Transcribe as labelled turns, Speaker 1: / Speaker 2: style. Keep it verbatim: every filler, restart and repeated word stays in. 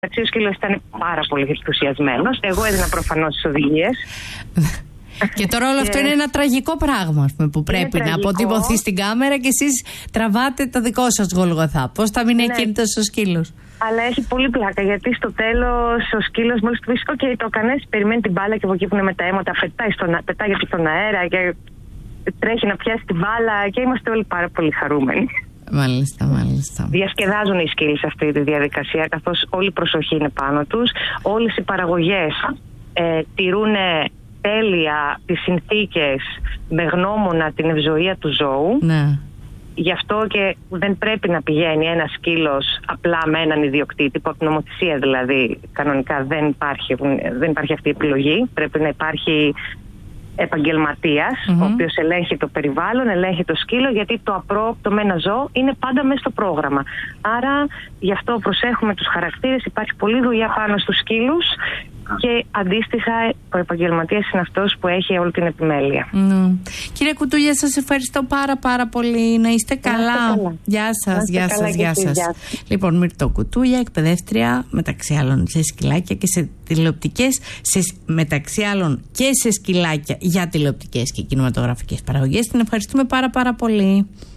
Speaker 1: Ο σκύλος ήταν πάρα πολύ ενθουσιασμένος. Εγώ έδινα προφανώς τις οδηγίες.
Speaker 2: Και τώρα όλο αυτό είναι ένα τραγικό πράγμα, ας πούμε, που πρέπει να αποτυπωθεί στην κάμερα και εσείς τραβάτε το δικό σας Γολγοθά. Πώς θα μείνει ακίνητος ο σκύλος?
Speaker 1: Αλλά έχει πολύ πλάκα, γιατί στο τέλος ο σκύλος μόλις του πει: «Οκ, το έκανες», περιμένει την μπάλα και από εκεί που είναι με τα αίματα, πετάει στον, πετάγεται στον αέρα και τρέχει να πιάσει την μπάλα και είμαστε όλοι πάρα πολύ χαρούμενοι.
Speaker 2: Μάλιστα, μάλιστα.
Speaker 1: Διασκεδάζουν οι σκύλοι σε αυτή τη διαδικασία, καθώς όλη η προσοχή είναι πάνω τους. Όλες οι παραγωγές ε, τηρούν τέλεια τις συνθήκες με γνώμονα την ευζοία του ζώου.
Speaker 2: Ναι.
Speaker 1: Γι' αυτό και δεν πρέπει να πηγαίνει ένα σκύλος απλά με έναν ιδιοκτήτη, που από την νομοθεσία δηλαδή κανονικά δεν υπάρχει, δεν υπάρχει αυτή η επιλογή. Πρέπει να υπάρχει επαγγελματίας, mm-hmm. ο οποίος ελέγχει το περιβάλλον, ελέγχει το σκύλο, γιατί το απρόοπτο με ένα ζώο είναι πάντα μέσα στο πρόγραμμα. Άρα γι' αυτό προσέχουμε τους χαρακτήρες, υπάρχει πολλή δουλειά πάνω στους σκύλους και αντίστοιχα ο επαγγελματίας είναι αυτός που έχει όλη την επιμέλεια.
Speaker 2: Mm. Κύριε Κουτούλια, σας ευχαριστώ πάρα πάρα πολύ. Να είστε καλά. καλά. Γεια σας, γεια σας, γεια σας. Λοιπόν, Μυρτώ Κουτούλια, εκπαιδεύτρια μεταξύ άλλων σε σκυλάκια και σε τηλεοπτικές, σε, μεταξύ άλλων και σε σκυλάκια για τηλεοπτικές και κινηματογραφικές παραγωγές. Την ευχαριστούμε πάρα πάρα πολύ.